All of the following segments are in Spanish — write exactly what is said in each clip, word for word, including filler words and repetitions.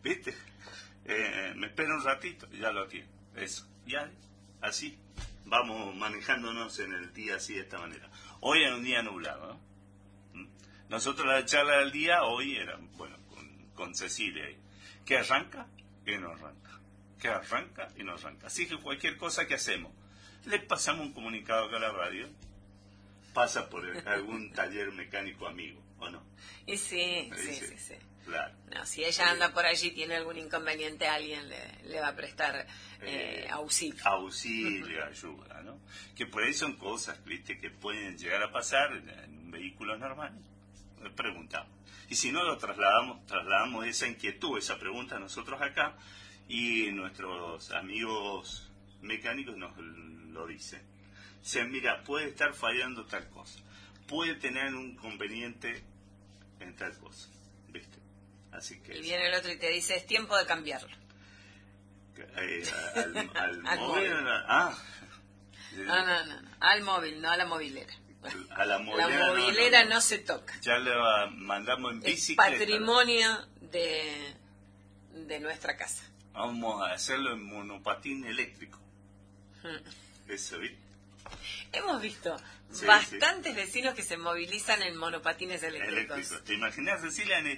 ¿viste? Eh, me espera un ratito, ya lo tiene. Eso, ya, así. Vamos manejándonos en el día así de esta manera. Hoy era un día nublado, ¿no? Nosotros la charla del día hoy era, bueno, con, con Cecilia ahí. ¿Qué arranca? ¿Qué no arranca? ¿Qué arranca? Y no arranca. Así que cualquier cosa que hacemos, le pasamos un comunicado acá a la radio, pasa por el, algún taller mecánico amigo, ¿o no? Y sí, sí, sí, sí. Claro. No, si ella anda por allí, tiene algún inconveniente, alguien le, le va a prestar eh, auxilio. Auxilio, ayuda, ¿no? Que por ahí son cosas, ¿viste? Que pueden llegar a pasar en, en vehículos normales. Le preguntamos. Y si no, lo trasladamos, trasladamos esa inquietud, esa pregunta a nosotros acá, y nuestros amigos mecánicos nos lo dicen. Dicen, mira, puede estar fallando tal cosa, puede tener un inconveniente en tal cosa, ¿viste? Así que... Y viene el otro y te dice, es tiempo de cambiarlo. Eh, al, al, al móvil, móvil. Ah. No, no, no, no, al móvil, no a la movilera. A la movilera, la movilera no, no, no. no se toca. Ya le mandamos en bicicleta. Es patrimonio de, de nuestra casa. Vamos a hacerlo en monopatín eléctrico. Hmm. Eso, ¿viste? Hemos visto sí, bastantes sí. vecinos que se movilizan en monopatines eléctricos. Eléctricos. ¿Te imaginas, Cecilia, en el,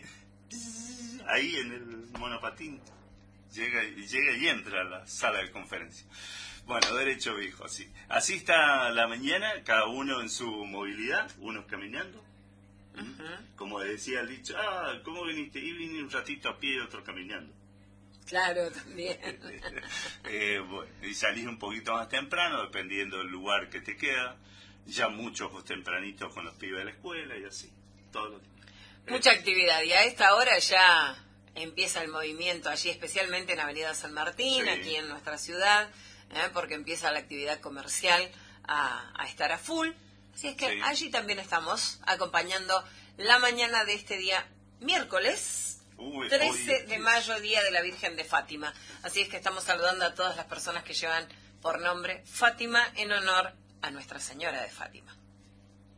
ahí en el monopatín? Llega, llega y entra a la sala de conferencia. Bueno, derecho viejo, así. Así está la mañana, cada uno en su movilidad, unos caminando. Uh-huh. Como decía el dicho, ah, ¿cómo viniste? Y vine un ratito a pie y otro caminando. Claro, también. eh, bueno, y salís un poquito más temprano, dependiendo del lugar que te queda. Ya muchos tempranitos con los pibes de la escuela y así. Todo. Mucha eh. actividad. Y a esta hora ya empieza el movimiento allí, especialmente en Avenida San Martín, sí. Aquí en nuestra ciudad, eh, porque empieza la actividad comercial a, a estar a full. Así es que sí. Allí también estamos acompañando la mañana de este día miércoles. Uy, trece hoy, de mayo, Día de la Virgen de Fátima. Así es que estamos saludando a todas las personas que llevan por nombre Fátima en honor a Nuestra Señora de Fátima.